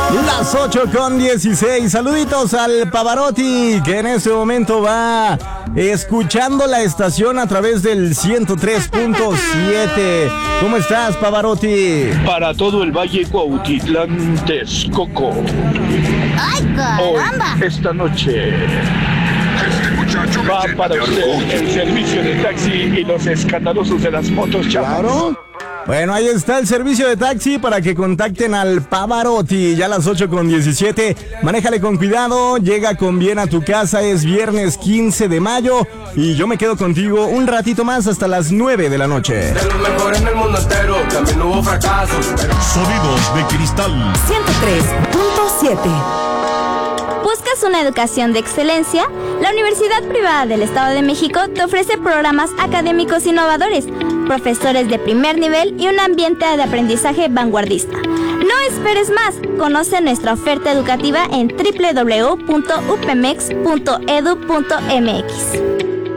Las 8:16. Saluditos al Pavarotti, que en este momento va escuchando la estación a través del 103.7. ¿Cómo estás, Pavarotti? Para todo el Valle Cuautitlán, Texcoco. ¡Ay, caramba! Hoy, esta noche, va para usted el servicio de taxi y los escandalosos de las motos, chavos. Claro. Bueno, ahí está el servicio de taxi para que contacten al Pavarotti. Ya a las 8:17. Manéjale con cuidado, llega con bien a tu casa. Es viernes 15 de mayo y yo me quedo contigo un ratito más hasta las 9 de la noche. De los mejores en el mundo entero, también hubo fracasos. Sonidos de cristal. 103.7. ¿Buscas una educación de excelencia? La Universidad Privada del Estado de México te ofrece programas académicos innovadores, profesores de primer nivel y un ambiente de aprendizaje vanguardista. No esperes más. Conoce nuestra oferta educativa en www.upmex.edu.mx.